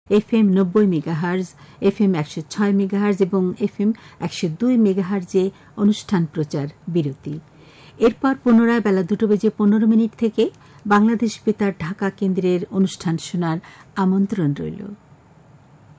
FM 90 megahertz, FM 106 megahertz এবং FM 102 মেগাহার্জে অনুষ্ঠান প্রচার বিরতি। এরপর পুনরায় বেলা 2:15 থেকে বাংলাদেশ বেতার ঢাকা কেন্দ্রের অনুষ্ঠান শোনার আমন্ত্রণ রইল।